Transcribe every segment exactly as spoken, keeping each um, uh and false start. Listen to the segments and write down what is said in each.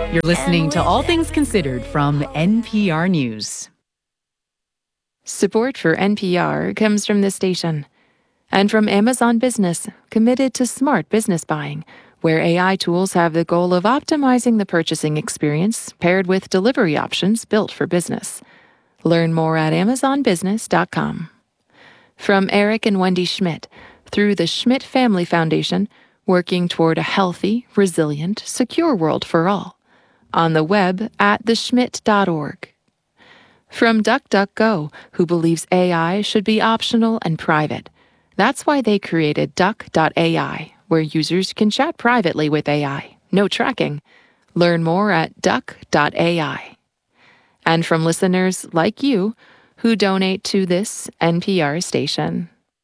You're listening to All Things Considered from N P R News. Support for N P R comes from this station and from Amazon Business, committed to smart business buying, where A I tools have the goal of optimizing the purchasing experience paired with delivery options built for business. Learn more at amazon business dot com. From Eric and Wendy Schmidt, through the Schmidt Family Foundation, working toward a healthy, resilient, secure world for all. On the web at the schmidt dot org. From DuckDuckGo, who believes A I should be optional and private. That's why they created duck dot A I, where users can chat privately with A I. No tracking. Learn more at duck dot A I. And from listeners like you who donate to this N P R station.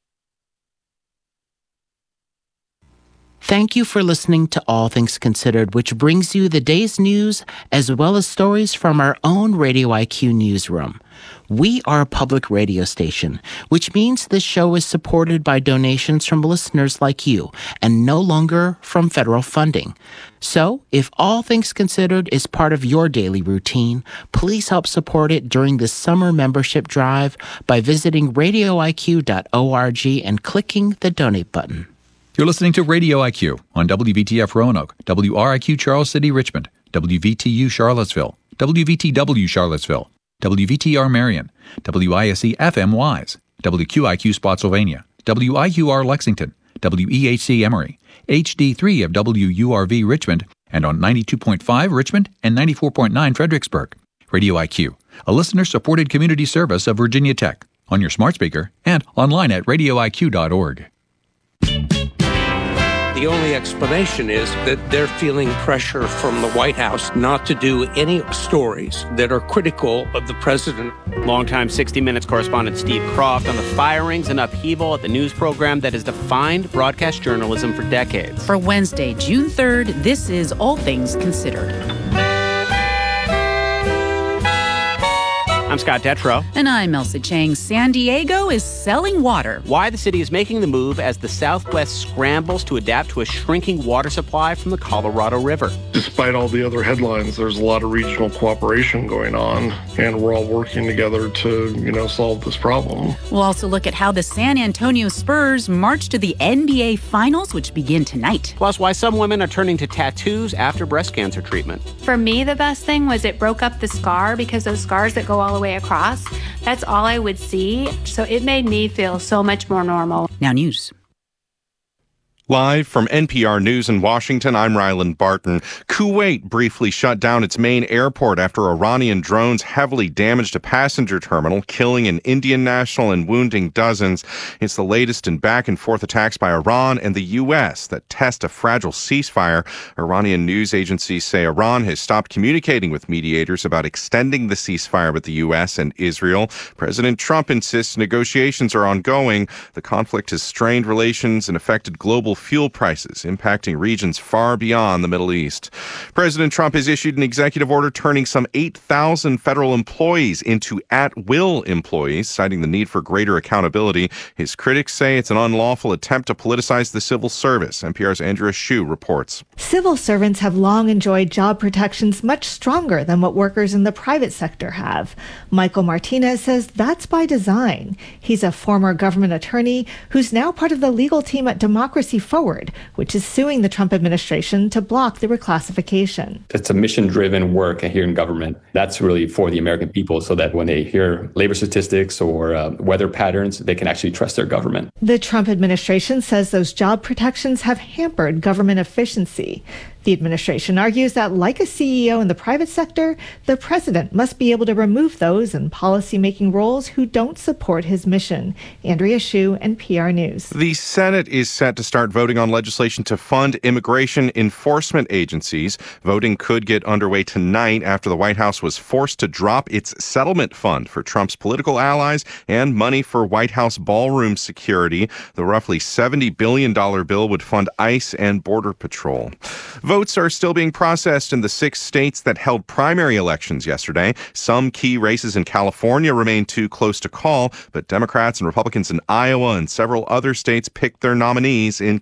Thank you for listening to All Things Considered, which brings you the day's news as well as stories from our own Radio I Q newsroom. We are a public radio station, which means this show is supported by donations from listeners like you and no longer from federal funding. So, if All Things Considered is part of your daily routine, please help support it during the summer membership drive by visiting radio I Q dot org and clicking the donate button. You're listening to Radio I Q on W V T F Roanoke, W R I Q Charles City Richmond, W V T U Charlottesville, W V T W Charlottesville, W V T R Marion, W I S E F M Wise, W Q I Q Spotsylvania, W I Q R Lexington, W E H C Emory, H D three of W U R V Richmond, and on ninety-two point five Richmond and ninety-four point nine Fredericksburg. Radio I Q, a listener-supported community service of Virginia Tech, on your smart speaker and online at radio I Q dot org. The only explanation is that they're feeling pressure from the White House not to do any stories that are critical of the president. Longtime sixty minutes correspondent Steve Croft on the firings and upheaval at the news program that has defined broadcast journalism for decades. For Wednesday, June third, this is All Things Considered. I'm Scott Detrow. And I'm Elsa Chang. San Diego is selling water. Why the city is making the move as the Southwest scrambles to adapt to a shrinking water supply from the Colorado River. Despite all the other headlines, there's a lot of regional cooperation going on, and we're all working together to, you know, solve this problem. We'll also look at how the San Antonio Spurs march to the N B A Finals, which begin tonight. Plus, why some women are turning to tattoos after breast cancer treatment. For me, the best thing was it broke up the scar, because those scars that go all the way across, that's all I would see. So it made me feel so much more normal. Now news. Live from N P R News in Washington, I'm Ryland Barton. Kuwait briefly shut down its main airport after Iranian drones heavily damaged a passenger terminal, killing an Indian national and wounding dozens. It's the latest in back-and-forth attacks by Iran and the U S that test a fragile ceasefire. Iranian news agencies say Iran has stopped communicating with mediators about extending the ceasefire with the U S and Israel. President Trump insists negotiations are ongoing. The conflict has strained relations and affected global fuel prices, impacting regions far beyond the Middle East. President Trump has issued an executive order turning some eight thousand federal employees into at-will employees, citing the need for greater accountability. His critics say it's an unlawful attempt to politicize the civil service. N P R's Andrea Hsu reports. Civil servants have long enjoyed job protections much stronger than what workers in the private sector have. Michael Martinez says that's by design. He's a former government attorney who's now part of the legal team at Democracy Forward, which is suing the Trump administration to block the reclassification. It's a mission-driven work here in government. That's really for the American people, so that when they hear labor statistics or uh, weather patterns, they can actually trust their government. The Trump administration says those job protections have hampered government efficiency. The administration argues that, like a C E O in the private sector, the president must be able to remove those in policymaking roles who don't support his mission. Andrea Hsu, N P R News. The Senate is set to start voting on legislation to fund immigration enforcement agencies. Voting could get underway tonight after the White House was forced to drop its settlement fund for Trump's political allies and money for White House ballroom security. The roughly seventy billion dollars bill would fund ICE and Border Patrol. Votes are still being processed in the six states that held primary elections yesterday. Some key races in California remain too close to call, but Democrats and Republicans in Iowa and several other states picked their nominees in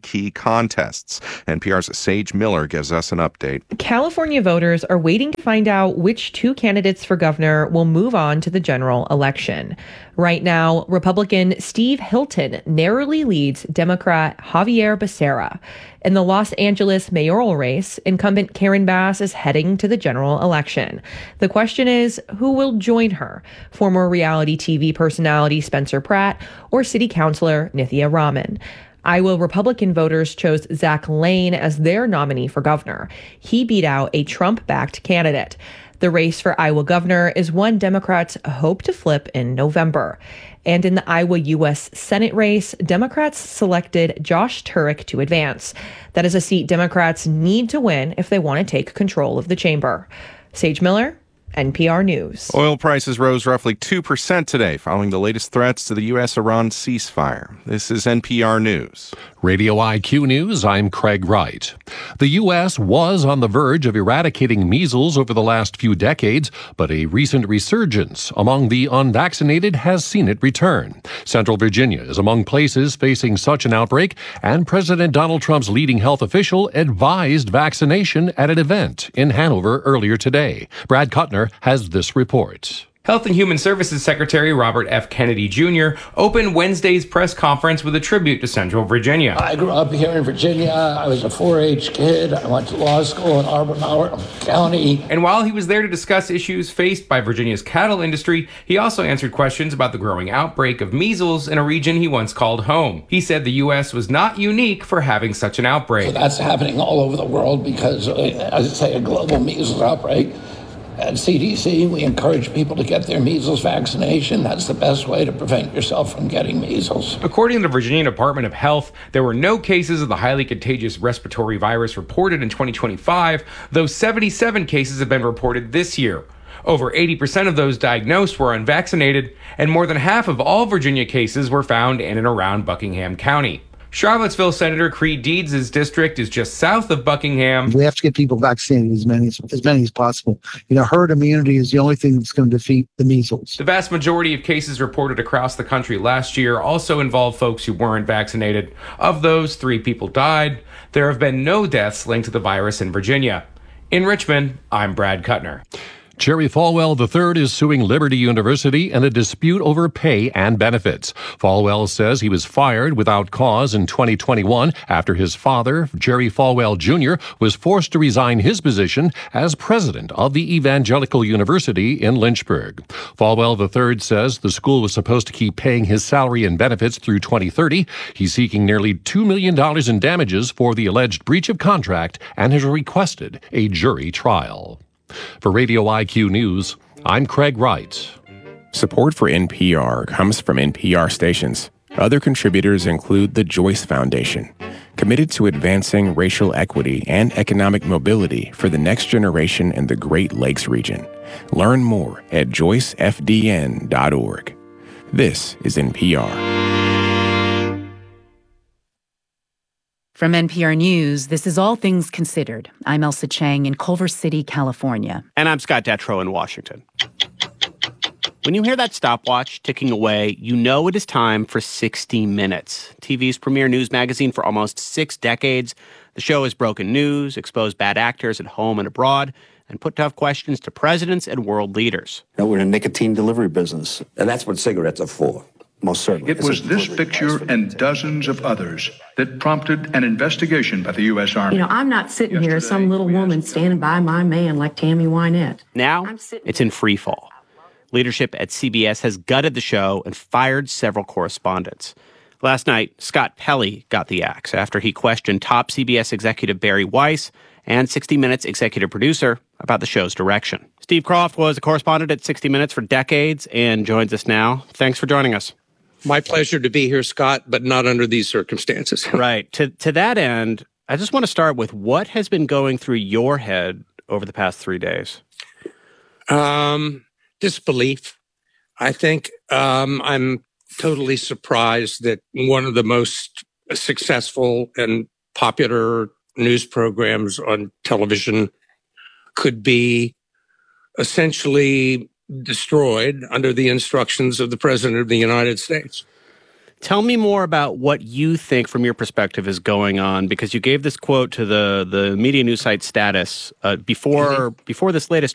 key contests. N P R's Sage Miller gives us an update. California voters are waiting to find out which two candidates for governor will move on to the general election. Right now, Republican Steve Hilton narrowly leads Democrat Javier Becerra. In the Los Angeles mayoral race, incumbent Karen Bass is heading to the general election. The question is, who will join her? Former reality T V personality Spencer Pratt or city councilor Nithya Raman? Iowa Republican voters chose Zach Lane as their nominee for governor. He beat out a Trump-backed candidate. The race for Iowa governor is one Democrats hope to flip in November. And in the Iowa U S Senate race, Democrats selected Josh Turek to advance. That is a seat Democrats need to win if they want to take control of the chamber. Sage Miller, N P R News. Oil prices rose roughly two percent today following the latest threats to the U S Iran ceasefire. This is N P R News. Radio I Q News, I'm Craig Wright. The U S was on the verge of eradicating measles over the last few decades, but a recent resurgence among the unvaccinated has seen it return. Central Virginia is among places facing such an outbreak, and President Donald Trump's leading health official advised vaccination at an event in Hanover earlier today. Brad Kuttner has this report. Health and Human Services Secretary Robert F. Kennedy Junior opened Wednesday's press conference with a tribute to Central Virginia. I grew up here in Virginia. I was a four H kid. I went to law school in Arbor County. And while he was there to discuss issues faced by Virginia's cattle industry, he also answered questions about the growing outbreak of measles in a region he once called home. He said the U S was not unique for having such an outbreak. So that's happening all over the world because, as I say, a global measles outbreak. At C D C, we encourage people to get their measles vaccination. That's the best way to prevent yourself from getting measles. According to the Virginia Department of Health, there were no cases of the highly contagious respiratory virus reported in twenty twenty-five, though seventy-seven cases have been reported this year. Over eighty percent of those diagnosed were unvaccinated, and more than half of all Virginia cases were found in and around Buckingham County. Charlottesville Senator Creed Deeds' district is just south of Buckingham. We have to get people vaccinated, as many as, as many as possible. You know, herd immunity is the only thing that's going to defeat the measles. The vast majority of cases reported across the country last year also involved folks who weren't vaccinated. Of those, three people died. There have been no deaths linked to the virus in Virginia. In Richmond, I'm Brad Kuttner. Jerry Falwell the third is suing Liberty University in a dispute over pay and benefits. Falwell says he was fired without cause in twenty twenty-one after his father, Jerry Falwell Junior, was forced to resign his position as president of the Evangelical University in Lynchburg. Falwell the third says the school was supposed to keep paying his salary and benefits through twenty thirty. He's seeking nearly two million dollars in damages for the alleged breach of contract and has requested a jury trial. For Radio I Q News, I'm Craig Wright. Support for N P R comes from N P R stations. Other contributors include the Joyce Foundation, committed to advancing racial equity and economic mobility for the next generation in the Great Lakes region. Learn more at joyce f d n dot org. This is N P R. From N P R News, this is All Things Considered. I'm Elsa Chang in Culver City, California. And I'm Scott Detrow in Washington. When you hear that stopwatch ticking away, you know it is time for sixty minutes, T V's premier news magazine for almost six decades. The show has broken news, exposed bad actors at home and abroad, and put tough questions to presidents and world leaders. You know, we're in a nicotine delivery business, and that's what cigarettes are for. Most certainly. It was this picture and dozens of others that prompted an investigation by the U S Army. You know, I'm not sitting Yesterday, here as some little woman standing by my man like Tammy Wynette. Now, it's in free fall. Leadership at C B S has gutted the show and fired several correspondents. Last night, Scott Pelley got the axe after he questioned top C B S executive Barry Weiss and sixty minutes executive producer about the show's direction. Steve Kroft was a correspondent at sixty minutes for decades and joins us now. Thanks for joining us. My pleasure to be here, Scott, but not under these circumstances. Right. To to that end, I just want to start with what has been going through your head over the past three days? Um, disbelief. I think um, I'm totally surprised that one of the most successful and popular news programs on television could be essentially destroyed under the instructions of the President of the United States. Tell me more about what you think, from your perspective, is going on, because you gave this quote to the, the media news site Status uh, before mm-hmm. before this latest